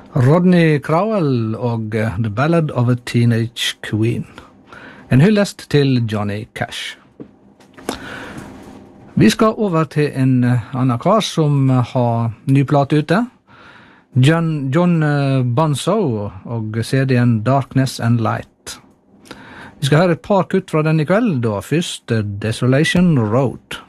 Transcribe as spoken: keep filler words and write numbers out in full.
Rodney Crowell og The Ballad of a Teenage Queen. En hyllest til Johnny Cash. Vi skal over til en annen kar som har ny plate ute. John, John Bonzo og C D-en Darkness and Light. Vi skal høre et par kutt fra den i kveld, da først Desolation Road.